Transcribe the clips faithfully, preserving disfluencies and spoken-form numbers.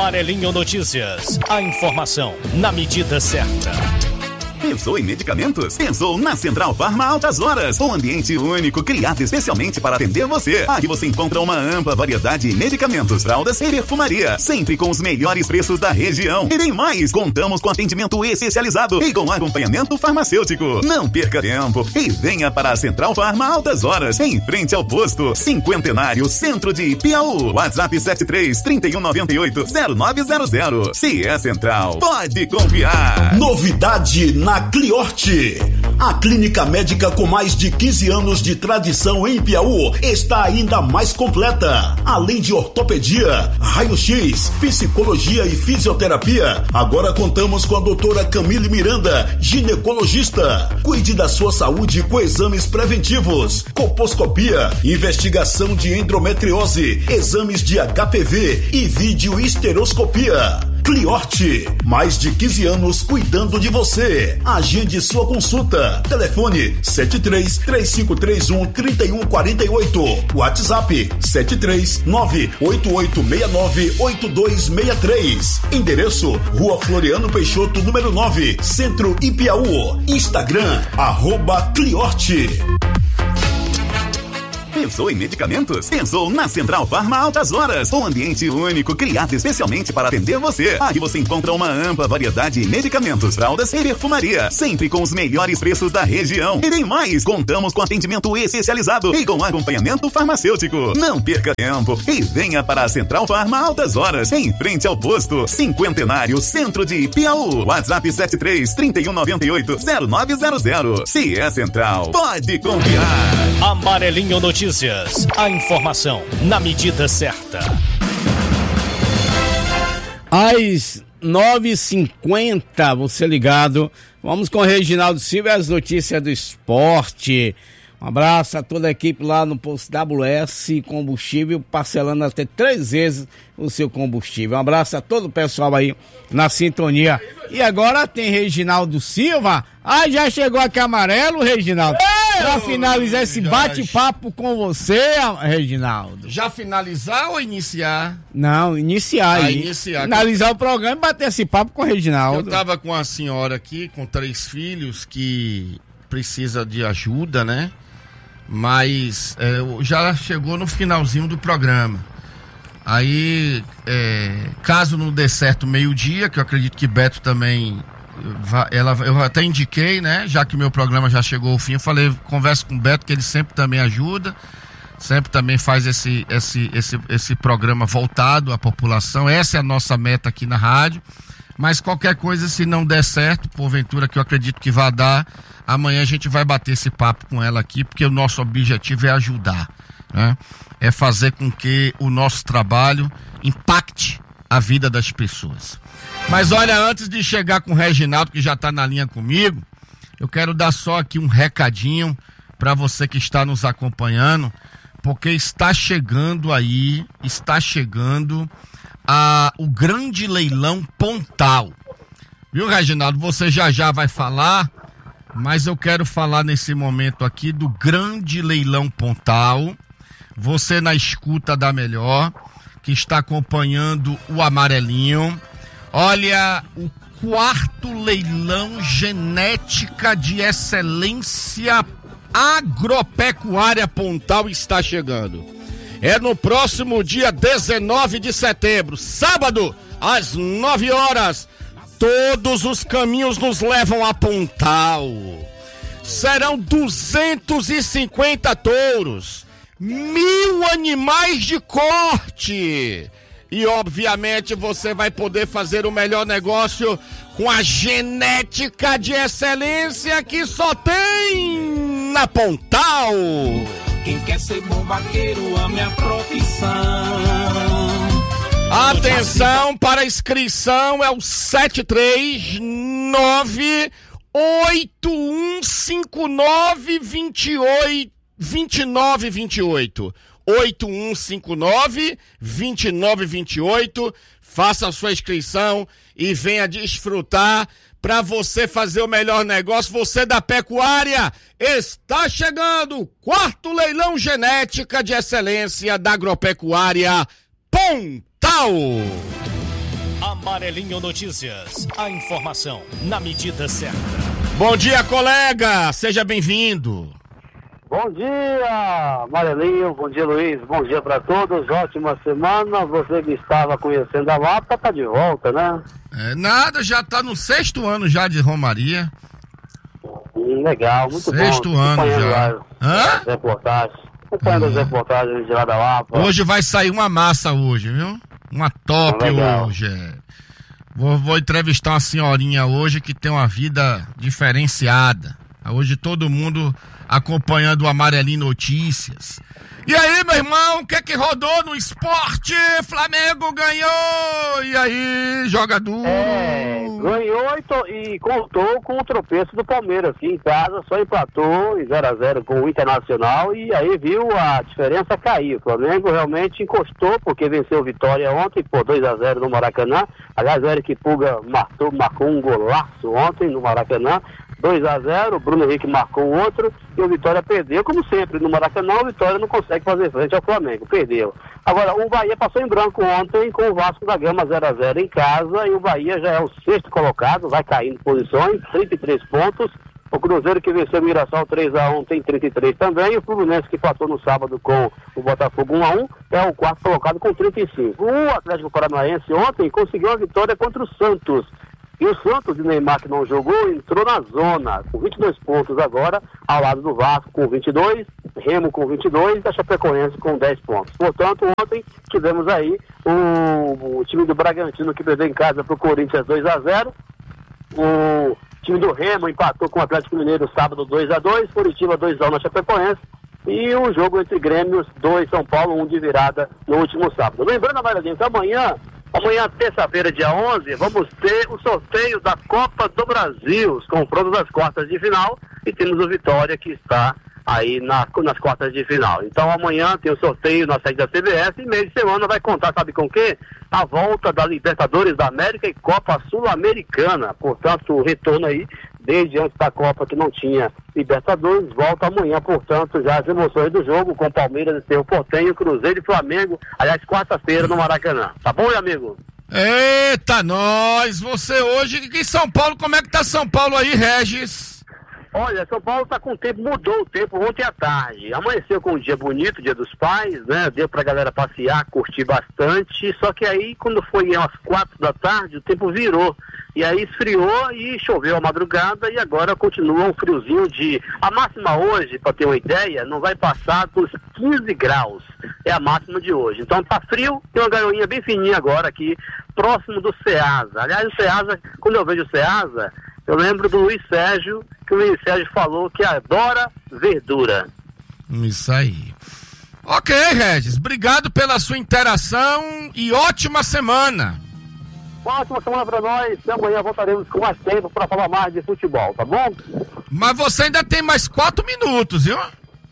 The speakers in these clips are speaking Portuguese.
Amarelinho Notícias. A informação na medida certa. Pensou em medicamentos? Pensou na Central Farma Altas Horas, um ambiente único criado especialmente para atender você. Aqui você encontra uma ampla variedade de medicamentos, fraldas e perfumaria, sempre com os melhores preços da região. E tem mais, contamos com atendimento especializado e com acompanhamento farmacêutico. Não perca tempo e venha para a Central Farma Altas Horas, em frente ao posto Cinquentenário, centro de Piauí. WhatsApp sete três, três um nove oito, zero nove zero zero. Se é Central, pode confiar. Novidade na Na Cliorte, a clínica médica com mais de quinze anos de tradição em Piauí está ainda mais completa. Além de ortopedia, raio-x, psicologia e fisioterapia, agora contamos com a doutora Camille Miranda, ginecologista. Cuide da sua saúde com exames preventivos, colposcopia, investigação de endometriose, exames de H P V e videohisteroscopia. Cliorte, mais de quinze anos cuidando de você. Agende sua consulta. Telefone sete três, três cinco três um, três um quatro oito. WhatsApp sete três, nove oito oito seis nove, oito dois seis três. Endereço Rua Floriano Peixoto, número nove, Centro Ipiaú. Instagram, arroba Cliorte. Pensou em medicamentos? Pensou na Central Farma Altas Horas, um ambiente único criado especialmente para atender você. Aqui você encontra uma ampla variedade de medicamentos, fraldas e perfumaria, sempre com os melhores preços da região. E tem mais, contamos com atendimento especializado e com acompanhamento farmacêutico. Não perca tempo e venha para a Central Farma Altas Horas, em frente ao posto Cinquentenário, centro de Piauí. WhatsApp sete três, três um nove oito, zero nove zero zero. Se é Central, pode confiar. Amarelinho Notícias. A informação na medida certa. Às nove e cinquenta, você ligado. Vamos com o Reginaldo Silva e as notícias do esporte. Um abraço a toda a equipe lá no posto W S Combustível, parcelando até três vezes o seu combustível. Um abraço a todo o pessoal aí na sintonia. E agora tem Reginaldo Silva. Ah, já chegou aqui amarelo, Reginaldo. Pra finalizar esse bate-papo com você, Reginaldo. Já finalizar ou iniciar? Não, iniciar. Ah, iniciar. Finalizar o programa e bater esse papo com o Reginaldo. Eu tava com a senhora aqui, com três filhos, que precisa de ajuda, né? Mas é, já chegou no finalzinho do programa. Aí, é, caso não dê certo meio-dia, que eu acredito que Beto também... Ela, eu até indiquei, né? Já que meu programa já chegou ao fim, eu falei, converso com o Beto, que ele sempre também ajuda, sempre também faz esse, esse, esse, esse programa voltado à população. Essa é a nossa meta aqui na rádio. Mas qualquer coisa, se não der certo, porventura que eu acredito que vai dar, amanhã a gente vai bater esse papo com ela aqui, porque o nosso objetivo é ajudar, né? É fazer com que o nosso trabalho impacte a vida das pessoas. Mas olha, antes de chegar com o Reginaldo, que já está na linha comigo, eu quero dar só aqui um recadinho para você que está nos acompanhando, porque está chegando aí, está chegando a, o grande leilão Pontal. Viu, Reginaldo? Você já já vai falar, mas eu quero falar nesse momento aqui do grande leilão Pontal. Você na escuta da melhor, que está acompanhando o Amarelinho. Olha, o quarto leilão Genética de Excelência Agropecuária Pontal está chegando. É no próximo dia dezenove de setembro, sábado, às nove horas. Todos os caminhos nos levam a Pontal. Serão duzentos e cinquenta touros, mil animais de corte. E, obviamente, você vai poder fazer o melhor negócio com a genética de excelência que só tem na Pontal. Quem quer ser bom vaqueiro, ame a profissão. Atenção para inscrição, é o sete três nove oito um cinco nove dois oito dois nove dois oito. oito um cinco nove, dois nove dois oito. Faça a sua inscrição e venha desfrutar para você fazer o melhor negócio. Você da pecuária, está chegando o quarto leilão Genética de Excelência da Agropecuária Pontal. Amarelinho Notícias. A informação na medida certa. Bom dia, colega. Seja bem-vindo. Bom dia, Amarelinho. Bom dia, Luiz. Bom dia para todos. Ótima semana. Você que estava conhecendo a Lapa, tá de volta, né? É, nada, já tá no sexto ano já de Romaria. Hum, legal, muito sexto bom. ano já. Hã? As reportagens. Acompanhando as reportagens de lá da Lapa. Hoje vai sair uma massa hoje, viu? Uma top legal. hoje. Vou, vou entrevistar uma senhorinha hoje que tem uma vida diferenciada. Hoje todo mundo acompanhando o Amarelinho Notícias. E aí, meu irmão, o que é que rodou no esporte? Flamengo ganhou! E aí, joga duro? É, ganhou e, to, e contou com o tropeço do Palmeiras, que em casa só empatou em zero a zero com o Internacional e aí viu a diferença cair. O Flamengo realmente encostou porque venceu o Vitória ontem por dois a zero no Maracanã. Aliás, o Eric Puga marcou, marcou um golaço ontem no Maracanã. dois a zero, o Bruno Henrique marcou o outro e o Vitória perdeu, como sempre, no Maracanã. O Vitória não consegue fazer frente ao Flamengo, perdeu. Agora, o Bahia passou em branco ontem com o Vasco da Gama zero a zero em casa e o Bahia já é o sexto colocado, vai caindo posições, trinta e três pontos. O Cruzeiro que venceu o Mirassol três a um tem trinta e três também. E o Fluminense que passou no sábado com o Botafogo um a um é o quarto colocado com trinta e cinco. O Atlético Paranaense ontem conseguiu uma vitória contra o Santos. E o Santos de Neymar, que não jogou, entrou na zona, com vinte e dois pontos agora, ao lado do Vasco com vinte e dois, Remo com vinte e dois e a Chapecoense com dez pontos. Portanto, ontem tivemos aí o, o time do Bragantino que perdeu em casa para o Corinthians dois a zero, o time do Remo empatou com o Atlético Mineiro sábado dois a dois, Curitiba dois a um na Chapecoense, e o jogo entre Grêmios dois, São Paulo um de virada no último sábado. Lembrando, Amarelinho, que amanhã... Amanhã, terça-feira, dia onze, vamos ter o sorteio da Copa do Brasil, os confrontos das quartas de final, e temos o Vitória que está aí na, nas quartas de final. Então amanhã tem o sorteio na sede da C B S e meio de semana vai contar, sabe com o quê? A volta da Libertadores da América e Copa Sul-Americana. Portanto, o retorno aí, desde antes da Copa que não tinha Libertadores, volta amanhã, portanto, já as emoções do jogo com Palmeiras e Cerro Porteño, Cruzeiro e Flamengo, aliás, quarta-feira no Maracanã. Tá bom, meu amigo? Eita, nós! Você hoje, em São Paulo, como é que tá São Paulo aí, Regis? Olha, São Paulo tá com o tempo, mudou o tempo ontem à tarde. Amanheceu com um dia bonito, dia dos pais, né? Deu pra galera passear, curtir bastante. Só que aí, quando foi às quatro da tarde, o tempo virou. E aí esfriou e choveu a madrugada e agora continua um friozinho de... A máxima hoje, para ter uma ideia, não vai passar dos quinze graus. É a máxima de hoje. Então tá frio, tem uma garoinha bem fininha agora aqui, próximo do Ceasa. Aliás, o Ceasa, quando eu vejo o Ceasa, eu lembro do Luiz Sérgio, que o Luiz Sérgio falou que adora verdura. Isso aí. Ok, Regis, obrigado pela sua interação e ótima semana. Uma ótima semana para nós e amanhã voltaremos com mais tempo para falar mais de futebol, tá bom? Mas você ainda tem mais quatro minutos, viu?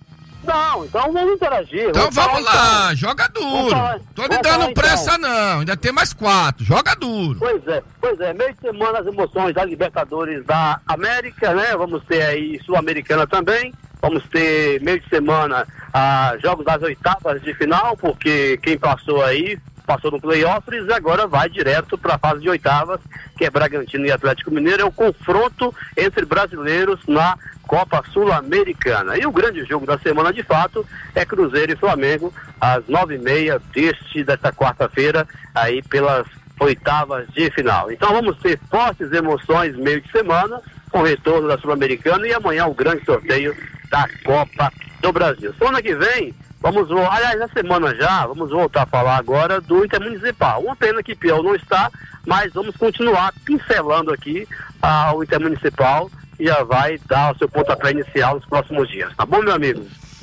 Não, então vamos interagir. Então vamos falar, lá, então. joga duro. Falar, Tô lhe dando falar, pressa então. não, ainda tem mais quatro, joga duro. Pois é, pois é, meio de semana as emoções da Libertadores da América, né? Vamos ter aí Sul-Americana também. Vamos ter meio de semana ah, jogos das oitavas de final, porque quem passou aí passou no playoffs e agora vai direto para a fase de oitavas, que é Bragantino e Atlético Mineiro. É o confronto entre brasileiros na Copa Sul-Americana. E o grande jogo da semana, de fato, é Cruzeiro e Flamengo, às nove e meia deste, desta quarta-feira, aí pelas oitavas de final. Então vamos ter fortes emoções meio de semana, com o retorno da Sul-Americana e amanhã o grande sorteio da Copa do Brasil. Semana que vem, vamos, aliás, na semana já, vamos voltar a falar agora do Intermunicipal. Uma pena que Piau não está, mas vamos continuar pincelando aqui ah, o Intermunicipal e já vai dar o seu pontapé inicial nos próximos dias. Tá bom, meu amigo?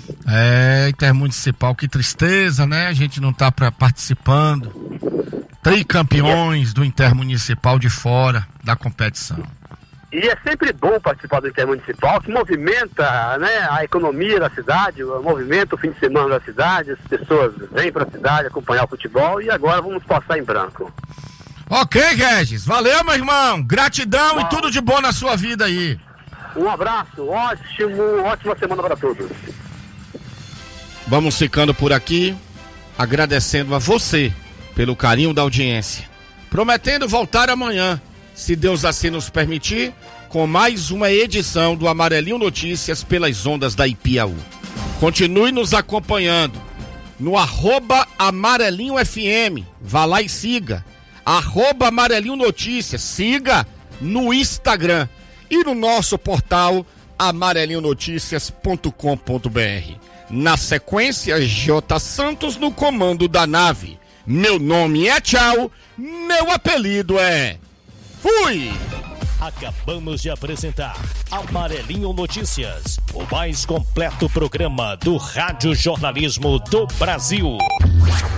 É, Intermunicipal, que tristeza, né? A gente não tá pra, participando. Tricampeões do Intermunicipal de fora da competição. E é sempre bom participar do Intermunicipal, que movimenta, né, a economia da cidade, movimenta o fim de semana da cidade, as pessoas vêm para a cidade acompanhar o futebol e agora vamos passar em branco. Ok, Regis, valeu, meu irmão, gratidão. Bom, e tudo de bom na sua vida aí. Um abraço, ótimo, ótima semana para todos. Vamos ficando por aqui, agradecendo a você pelo carinho da audiência. prometendo voltar amanhã, se Deus assim nos permitir, com mais uma edição do Amarelinho Notícias pelas ondas da Ipiaú. Continue nos acompanhando no arroba Amarelinho F M, vá lá e siga, arroba Amarelinho Notícias, siga no Instagram e no nosso portal amarelinho noticias ponto com ponto b r. Na sequência, J. Santos no comando da nave. Meu nome é Tchau, meu apelido é Fui! Acabamos de apresentar Amarelinho Notícias, o mais completo programa do rádio jornalismo do Brasil.